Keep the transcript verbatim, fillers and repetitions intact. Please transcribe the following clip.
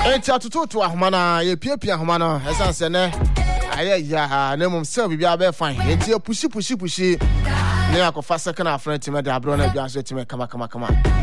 enti atoto to ahoma na ye piapia ahoma no esanse ne aye ya na mum se bibia be fine enti pushi pushi pushi ne akofa second half na time da abro na bia so time kama kama kama